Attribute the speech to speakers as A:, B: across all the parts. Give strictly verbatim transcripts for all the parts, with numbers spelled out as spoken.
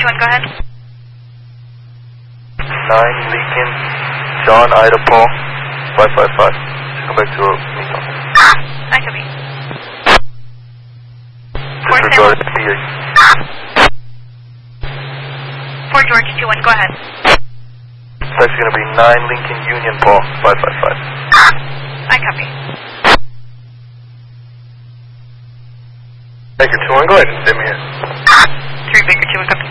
A: one, go ahead.
B: nine Lincoln, John Ida Paul, five five five. Come back to Lincoln.
A: I copy.
B: Disregard T A.
A: Fort George two one, go ahead.
B: It's actually going to be nine Lincoln Union Paul, five five five.
A: I copy.
B: Baker two one, go ahead and send me here.
A: three Baker two one, copy.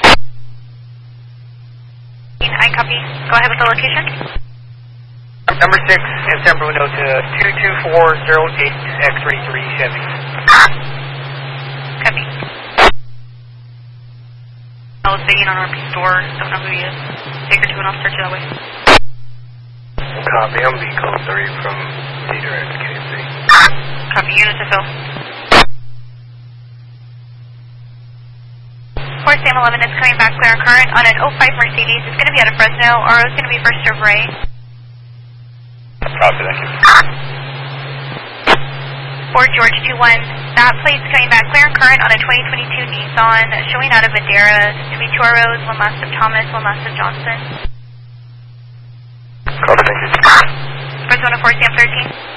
A: I copy. Go ahead with the location.
C: Number six in San Bruno to two two four zero eight X-ray three Chevy.
A: Copy. I was digging on our store. Don't know who he is. Baker two one, I'll search it that way.
B: Copy, I'm Vehicle three from Cedar X K C.
A: Copy, unit to fill. Fort Sam eleven is coming back clear and current on an oh five Mercedes. It's going to be out of Fresno. R O is going to be first serve Ray.
B: Copy, thank you.
A: Fort George two one, that plate's coming back clear and current on a twenty twenty-two Nissan showing out of Madera. It's going to be two R Os, one last of Thomas, one last of Johnson.
B: Copy, thank you.
A: Fresno Fort Sam thirteen.